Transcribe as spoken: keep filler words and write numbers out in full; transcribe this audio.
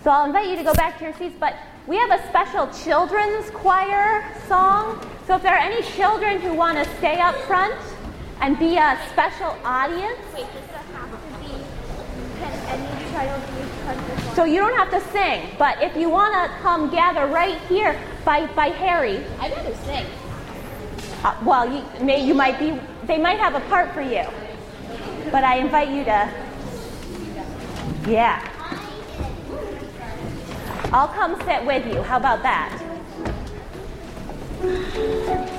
So I'll invite you to go back to your seats, but we have a special children's choir song. So if there are any children who want to stay up front and be a special audience. Wait, does that have to be, can any child use country? So you don't have to sing, but if you want to come gather right here by, by Harry. I'd rather sing. Uh, well, you, may, you might be, they might have a part for you. But I invite you to, yeah. I'll come sit with you. How about that?